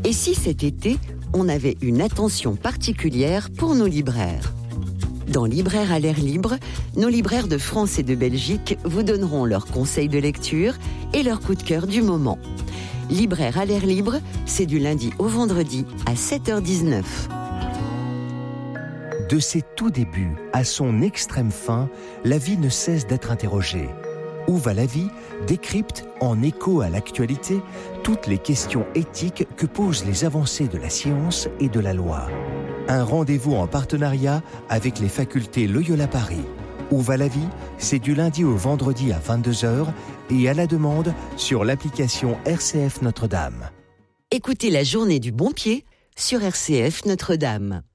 Et si cet été, on avait une attention particulière pour nos libraires ? Dans Libraires à l'air libre, nos libraires de France et de Belgique vous donneront leurs conseils de lecture et leurs coups de cœur du moment. Libraires à l'air libre, c'est du lundi au vendredi à 7h19. De ses tout débuts à son extrême fin, la vie ne cesse d'être interrogée. Où va la vie décrypte, en écho à l'actualité, toutes les questions éthiques que posent les avancées de la science et de la loi. Un rendez-vous en partenariat avec les facultés Loyola Paris. Où va la vie ? C'est du lundi au vendredi à 22h et à la demande sur l'application RCF Notre-Dame. Écoutez la journée du bon pied sur RCF Notre-Dame.